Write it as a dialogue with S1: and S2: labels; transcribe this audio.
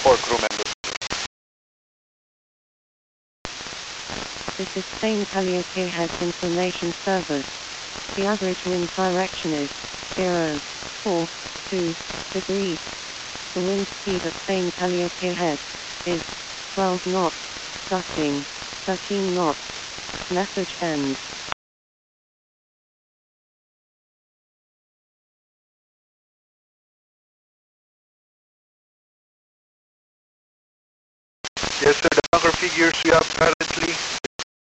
S1: 4 crew members.
S2: This is Spain Calliope Head Information Service. The average wind direction is 042 degrees. The wind speed at Spain Calliope Head is 12 knots, gusting 13 knots. Message ends.
S1: Yes, sir. The bunker figures we have